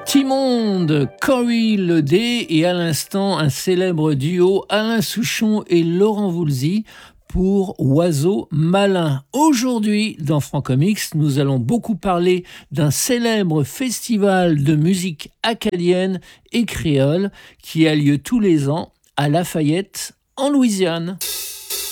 Monde, Cory Ledé et à l'instant un célèbre duo Alain Souchon et Laurent Voulzy pour Oiseau malin. Aujourd'hui, dans Francomics, nous allons beaucoup parler d'un célèbre festival de musique acadienne et créole qui a lieu tous les ans à Lafayette, en Louisiane.